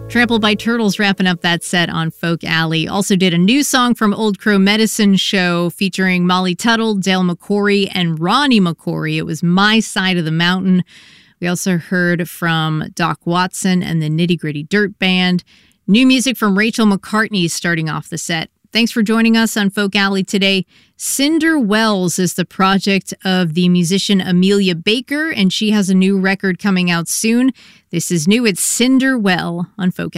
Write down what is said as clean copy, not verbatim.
Trampled by Turtles wrapping up that set on Folk Alley. Also did a new song from Old Crow Medicine Show featuring Molly Tuttle, Dale McCoury, and Ronnie McCoury. It was My Side of the Mountain. We also heard from Doc Watson and the Nitty Gritty Dirt Band. New music from Rachel McCartney starting off the set. Thanks for joining us on Folk Alley today. Cinder Wells is the project of the musician Amelia Baker, and she has a new record coming out soon. This is new. It's Cinder Well on Folk Alley.